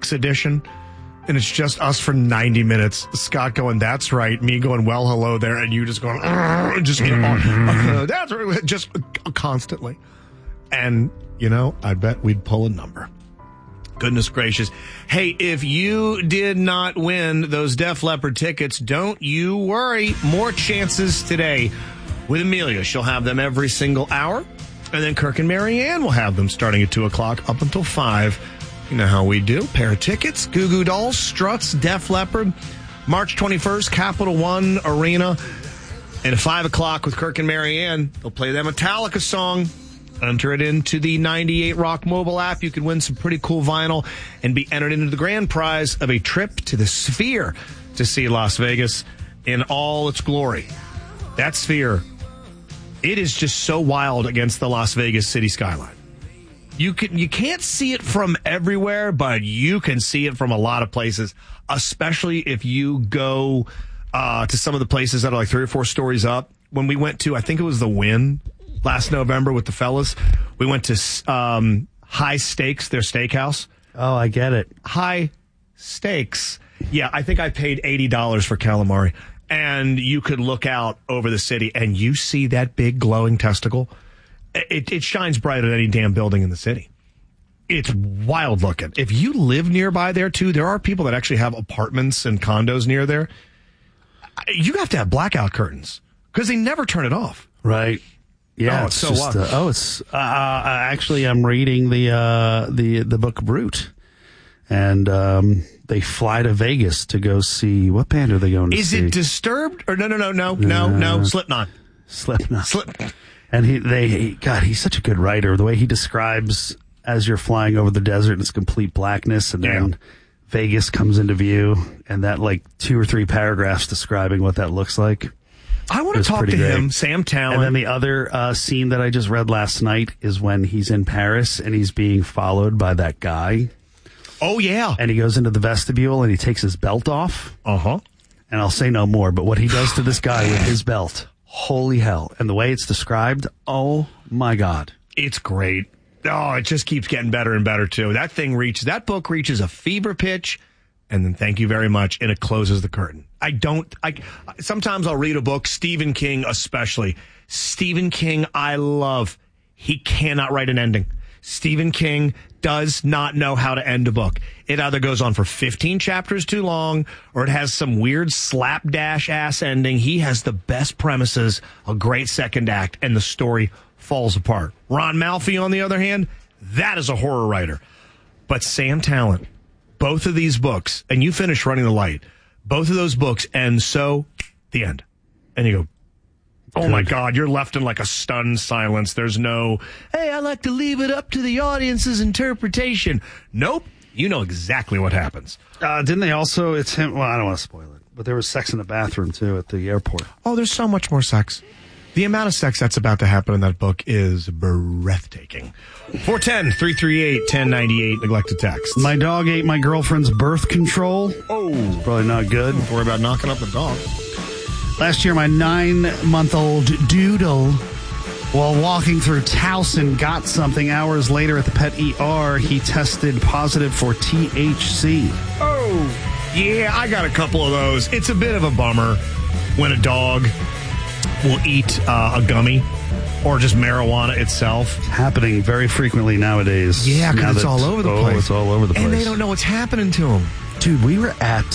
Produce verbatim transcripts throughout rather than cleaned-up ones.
deluxe edition. And it's just us for ninety minutes. Scott going, that's right. Me going, well, hello there. And you just going, just, you know, uh, that's right. Just constantly. And, you know, I bet we'd pull a number. Goodness gracious. Hey, if you did not win those Def Leppard tickets, don't you worry. More chances today with Amelia. She'll have them every single hour. And then Kirk and Marianne will have them starting at two o'clock up until five. You know how we do. Pair of tickets, Goo Goo Dolls, Struts, Def Leppard, March twenty-first, Capital One Arena. And at five o'clock with Kirk and Marianne, they'll play that Metallica song. Enter it into the ninety-eight Rock mobile app. You can win some pretty cool vinyl and be entered into the grand prize of a trip to the Sphere to see Las Vegas in all its glory. That Sphere, it is just so wild against the Las Vegas city skyline. You can you can't see it from everywhere, but you can see it from a lot of places, especially if you go uh, to some of the places that are like three or four stories up. When we went to, I think it was the Wynn last November with the fellas, we went to um, High Stakes, their steakhouse. Oh, I get it. High Stakes. Yeah, I think I paid eighty dollars for calamari. And you could look out over the city and you see that big glowing testicle. It, it shines brighter than any damn building in the city. It's wild looking. If you live nearby there, too, there are people that actually have apartments and condos near there. You have to have blackout curtains because they never turn it off. Right. Yeah. Oh, it's so just, uh, oh, it's uh, actually I'm reading the uh, the the book Brute, and um, they fly to Vegas to go see what band are they going to Is see? Is it Disturbed or no no no no no uh, no Slipknot? Slipknot. Slip. And he, they, he, God, he's such a good writer. The way he describes as you're flying over the desert and it's complete blackness, and then yeah. Vegas comes into view, and that like two or three paragraphs describing what that looks like. I want to talk to great. him, Sam Talent. And then the other uh, scene that I just read last night is when he's in Paris and he's being followed by that guy. Oh, yeah. And he goes into the vestibule and he takes his belt off. Uh-huh. And I'll say no more, but what he does to this guy with his belt, holy hell. And the way it's described, oh, my God. It's great. Oh, it just keeps getting better and better, too. That thing reaches, that book reaches a fever pitch, and then thank you very much, and it closes the curtain. I don't, I, sometimes I'll read a book, Stephen King especially. Stephen King, I love. He cannot write an ending. Stephen King does not know how to end a book. It either goes on for fifteen chapters too long, or it has some weird slapdash ass ending. He has the best premises, a great second act, and the story falls apart. Ron Malfi, on the other hand, that is a horror writer. But Sam Talent, both of these books, and you finish Running the Light, both of those books end so, the end. And you go, oh, Good. My God, you're left in like a stunned silence. There's no, hey, I like to leave it up to the audience's interpretation. Nope. You know exactly what happens. Uh, didn't they also, it's him, well, I don't want to spoil it, but there was sex in the bathroom, too, at the airport. Oh, there's so much more sex. The amount of sex that's about to happen in that book is breathtaking. four one zero, three three eight, one zero nine eight, neglected text. My dog ate my girlfriend's birth control. Oh. It's probably not good. Don't worry about knocking up the dog. Last year, my nine-month-old Doodle, while walking through Towson, got something. Hours later at the pet E R, he tested positive for T H C. Oh, yeah, I got a couple of those. It's a bit of a bummer when a dog will eat uh, a gummy or just marijuana itself. It's happening very frequently nowadays. Yeah, because it's all over the oh, place. it's all over the place. And they don't know what's happening to them. Dude, we were at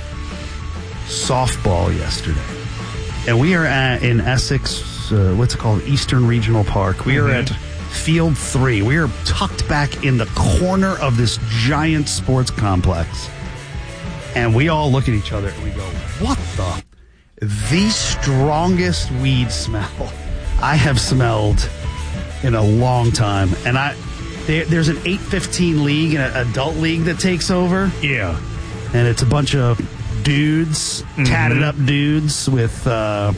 softball yesterday. And we are at, in Essex, uh, what's it called? Eastern Regional Park. We mm-hmm. are at Field three. We are tucked back in the corner of this giant sports complex. And we all look at each other and we go, what the? The strongest weed smell I have smelled in a long time. And I there, there's an eight fifteen league, an adult league that takes over. Yeah. And it's a bunch of dudes, mm-hmm. tatted up dudes with uh,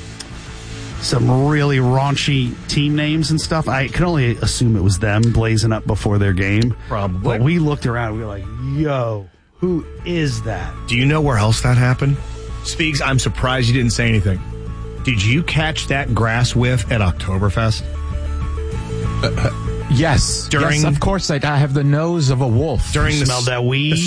some really raunchy team names and stuff. I can only assume it was them blazing up before their game. Probably. But we looked around and we were like, yo, who is that? Do you know where else that happened? Speaks, I'm surprised you didn't say anything. Did you catch that grass whiff at Oktoberfest? Uh, uh, yes. During, yes, of course I, I have the nose of a wolf. During you the smelled that weed?